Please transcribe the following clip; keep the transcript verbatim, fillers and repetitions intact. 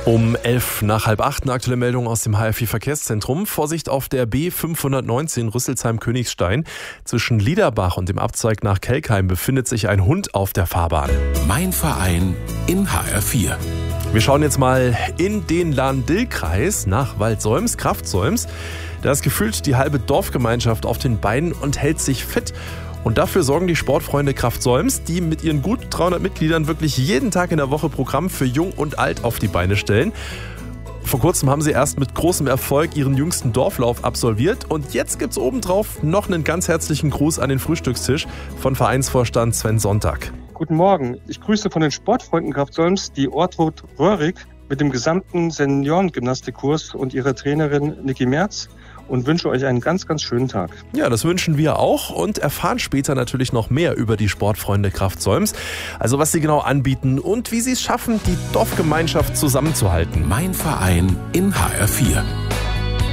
Um elf nach halb acht eine aktuelle Meldung aus dem H F I-Verkehrszentrum. Vorsicht auf der B fünfhundertneunzehn Rüsselsheim-Königstein. Zwischen Liederbach und dem Abzweig nach Kelkheim befindet sich ein Hund auf der Fahrbahn. Mein Verein in H R vier. Wir schauen jetzt mal in den Lahn-Dill-Kreis nach Waldsolms, Kraftsolms. Da ist gefühlt die halbe Dorfgemeinschaft auf den Beinen und hält sich fit. Und dafür sorgen die Sportfreunde Kraftsolms, die mit ihren gut dreihundert Mitgliedern wirklich jeden Tag in der Woche Programm für Jung und Alt auf die Beine stellen. Vor kurzem haben sie erst mit großem Erfolg ihren jüngsten Dorflauf absolviert. Und jetzt gibt's obendrauf noch einen ganz herzlichen Gruß an den Frühstückstisch von Vereinsvorstand Sven Sonntag. Guten Morgen, ich grüße von den Sportfreunden Kraftsolms die Ortrud Röhrig mit dem gesamten Seniorengymnastikkurs und ihrer Trainerin Niki Merz und wünsche euch einen ganz, ganz schönen Tag. Ja, das wünschen wir auch und erfahren später natürlich noch mehr über die Sportfreunde Kraftsolms. Also was sie genau anbieten und wie sie es schaffen, die Dorfgemeinschaft zusammenzuhalten. Mein Verein in H R vier.